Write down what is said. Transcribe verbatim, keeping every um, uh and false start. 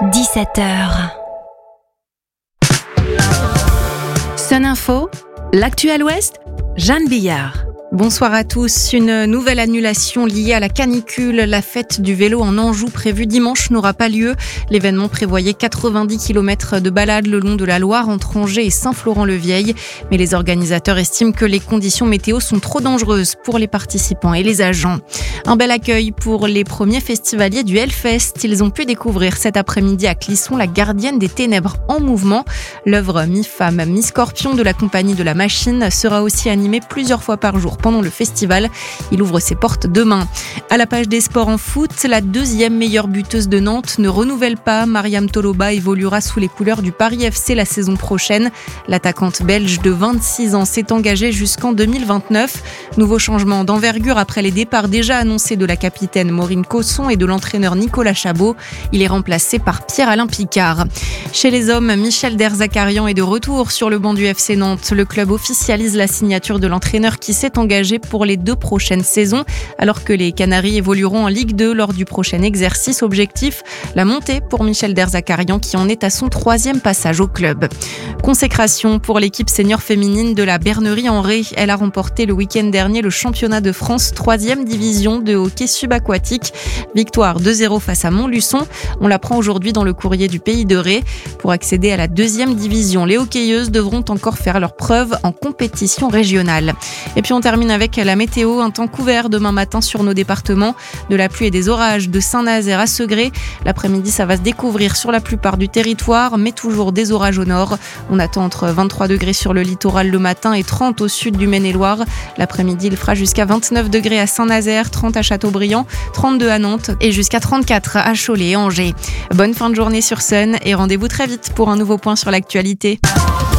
dix-sept heures. Sun Info, l'actu à l'Ouest, Jeanne Billard. Bonsoir à tous. Une nouvelle annulation liée à la canicule. La fête du vélo en Anjou prévue dimanche n'aura pas lieu. L'événement prévoyait quatre-vingt-dix kilomètres de balade le long de la Loire entre Angers et Saint-Florent-le-Vieil. Mais les organisateurs estiment que les conditions météo sont trop dangereuses pour les participants et les agents. Un bel accueil pour les premiers festivaliers du Hellfest. Ils ont pu découvrir cet après-midi à Clisson la gardienne des ténèbres en mouvement. L'œuvre mi-femme, mi-scorpion de la compagnie de la Machine sera aussi animée plusieurs fois par jour pendant le festival. Il ouvre ses portes demain. À la page des sports en foot, la deuxième meilleure buteuse de Nantes ne renouvelle pas. Mariam Toloba évoluera sous les couleurs du Paris F C la saison prochaine. L'attaquante belge de vingt-six ans s'est engagée jusqu'en deux mille vingt-neuf. Nouveau changement d'envergure après les départs déjà annoncés de la capitaine Maureen Cosson et de l'entraîneur Nicolas Chabot. Il est remplacé par Pierre-Alain Picard. Chez les hommes, Michel Derzakarian est de retour sur le banc du F C Nantes. Le club officialise la signature de l'entraîneur qui s'est engagé pour les deux prochaines saisons, alors que les Canaries évolueront en Ligue deux lors du prochain exercice. Objectif, la montée pour Michel Derzakarian qui en est à son troisième passage au club. Consécration pour l'équipe senior féminine de la Bernerie en Ré. Elle a remporté le week-end dernier le championnat de France troisième division de hockey subaquatique. Victoire deux zéro face à Montluçon. On l'apprend aujourd'hui dans le courrier du Pays de Ré. Pour accéder à la deuxième division, les hockeyeuses devront encore faire leurs preuves en compétition régionale. Et puis on termine avec la météo, un temps couvert demain matin sur nos départements, de la pluie et des orages de Saint-Nazaire à Segré. L'après-midi, ça va se découvrir sur la plupart du territoire, mais toujours des orages au nord. On attend entre vingt-trois degrés sur le littoral le matin et trente au sud du Maine-et-Loire. L'après-midi, il fera jusqu'à vingt-neuf degrés à Saint-Nazaire, trente à Châteaubriand, trente-deux à Nantes et jusqu'à trente-quatre à Cholet et Angers. Bonne fin de journée sur Sun et rendez-vous très vite pour un nouveau point sur l'actualité.